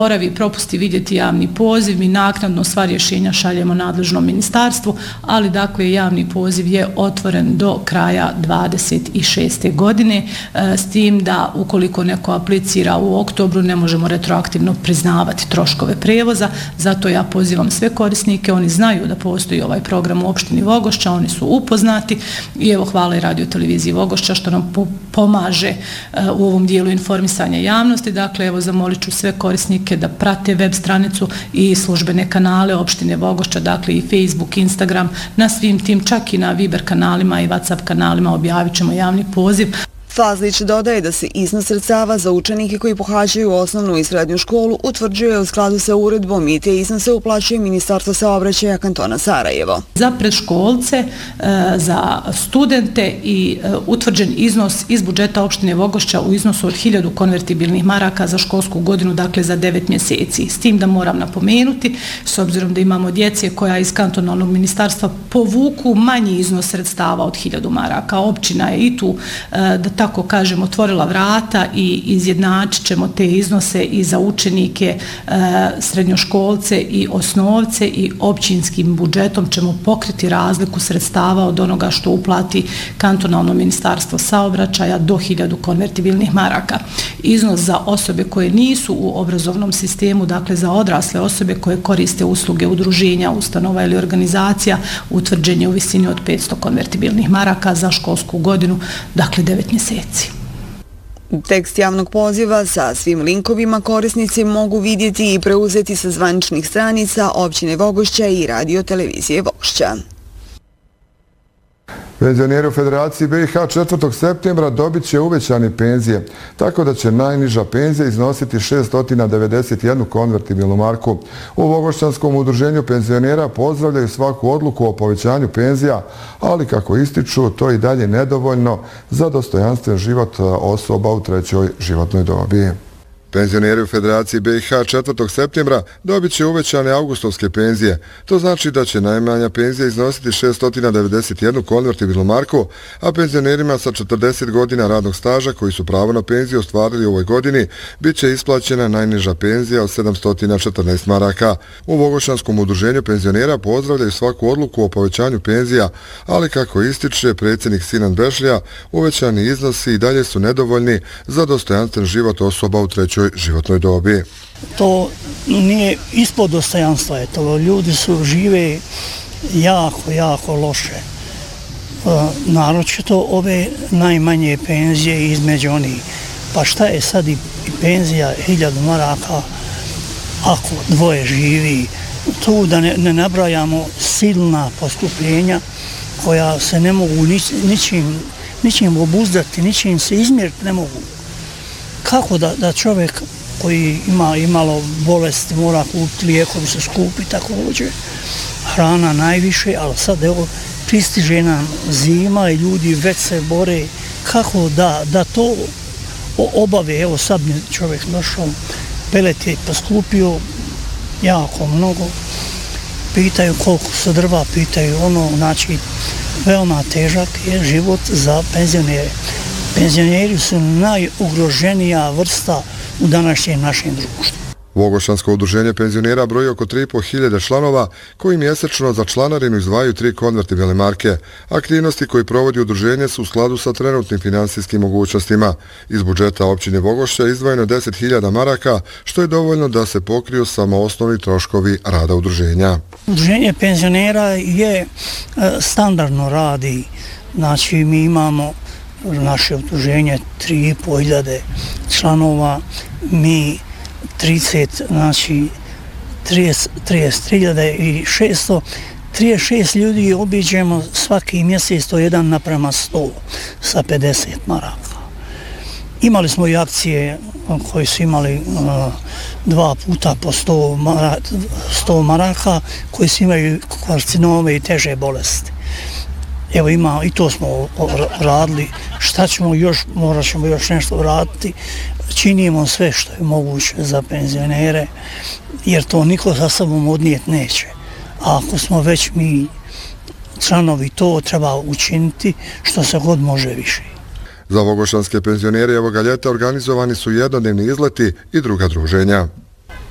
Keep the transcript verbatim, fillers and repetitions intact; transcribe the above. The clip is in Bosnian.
Boravi propusti vidjeti javni poziv, mi naknadno sva rješenja šaljemo nadležnom ministarstvu, ali dakle javni poziv je otvoren do kraja dvadeset šeste godine, s tim da ukoliko neko aplicira u oktobru ne možemo retroaktivno priznavati troškove prevoza, zato ja pozivam sve korisnike, oni znaju da postoji ovaj program u opštini Vogošća, oni su upoznati i evo hvala i radio televiziji Vogošća što nam pomaže u ovom dijelu informisanja javnosti, dakle evo zamolit ću sve korisnike da prate web stranicu i službene kanale opštine Vogošća, dakle i Facebook, Instagram, na svim tim, čak i na Viber kanalima i WhatsApp kanalima objavit ćemo javni poziv. Fazlić dodaje da se iznos sredstava za učenike koji pohađaju osnovnu i srednju školu utvrđuje u skladu sa uredbom i te iznose uplaćuje Ministarstvo saobraćaja kantona Sarajevo. Za predškolce, za studente i utvrđen iznos iz budžeta opštine Vogošća u iznosu od hiljadu konvertibilnih maraka za školsku godinu, dakle za devet mjeseci. S tim da moram napomenuti, s obzirom da imamo djece koja iz kantonalnog ministarstva povuku manji iznos sredstava od hiljadu maraka. Općina je i tu, da tako kažem, otvorila vrata i izjednačit ćemo te iznose i za učenike, srednjoškolce i osnovce i općinskim budžetom ćemo pokriti razliku sredstava od onoga što uplati kantonalno ministarstvo saobraćaja do hiljadu konvertibilnih maraka. Iznos za osobe koje nisu u obrazovnom sistemu, dakle za odrasle osobe koje koriste usluge udruženja, ustanova ili organizacija, utvrđen je u visini od petsto konvertibilnih maraka za školsku godinu, dakle devet mjeseci. Tekst javnog poziva sa svim linkovima korisnici mogu vidjeti i preuzeti sa zvaničnih stranica općine Vogošća i radio televizije Vogošća. Penzioneri u Federaciji B i H četvrtog septembra dobit će uvećane penzije, tako da će najniža penzija iznositi šesto devedeset jednu konvertibilnu marku. U Vogošćanskom udruženju penzionera pozdravljaju svaku odluku o povećanju penzija, ali kako ističu, to i dalje nedovoljno za dostojanstven život osoba u trećoj životnoj dobi. Penzioneri u Federaciji B i H četvrtog septembra dobit će uvećane avgustovske penzije. To znači da će najmanja penzija iznositi šesto devedeset jednu konvertibilnu marku, a penzionerima sa četrdeset godina radnog staža koji su pravo na penziju ostvarili u ovoj godini bit će isplaćena najniža penzija od sedamsto četrnaest maraka. U Vogošćanskom udruženju penzionera pozdravljaju svaku odluku o povećanju penzija, ali kako ističe predsjednik Sinan Bešlija, uvećani iznosi i dalje su nedovoljni za dostojanstven život osoba u trećoj životnoj dobi. To nije ispod dostojanstva, je to. Ljudi su žive jako, jako loše. Naročito ove najmanje penzije između onih. Pa šta je sad i penzija hiljadu maraka ako dvoje živi? Tu da ne, ne nabrajamo silna poskupljenja koja se ne mogu nič, ničim, ničim obuzdati, ničim se izmjeriti ne mogu. Kako da, da čovjek koji ima imalo bolesti mora kupiti lijekovi se skupi također, hrana najviše, ali sad evo pristiže nam zima i ljudi već se bore kako da, da to obave. Evo sad mi čovjek došao, pelet je poskupio jako mnogo, pitaju koliko su drva, pitaju ono, znači veoma težak je život za penzionere. Penzioneri su najugroženija vrsta u današnjem našem društvu. Vogošćansko udruženje penzionera broji oko tri i po hiljade članova koji mjesečno za članarinu izdvajaju tri konvertibilne marke. Aktivnosti koje provodi udruženje su u skladu sa trenutnim finansijskim mogućnostima. Iz budžeta općine Vogošća izdvojeno deset hiljada maraka, što je dovoljno da se pokriju samo osnovni troškovi rada udruženja. Udruženje penzionera je standardno radi, znači mi imamo naše udruženje tri i po hiljade članova, mi trideset, znači trideset tri hiljade šesto, trideset šest ljudi obiđemo svaki mjesec, to jedan naprema sto sa pedeset maraka. Imali smo i akcije koje su imali uh, dva puta po sto, mara, sto maraka, koji su imali karcinome i teže bolesti. Evo ima, i to smo radili, šta ćemo još, morat ćemo još nešto raditi, činimo sve što je moguće za penzionere, jer to niko sa sobom odnijeti neće. A ako smo već mi članovi, to treba učiniti što se god može više. Za vogošćanske penzionere ovoga ljeta organizovani su jednodnevni izleti i druga druženja.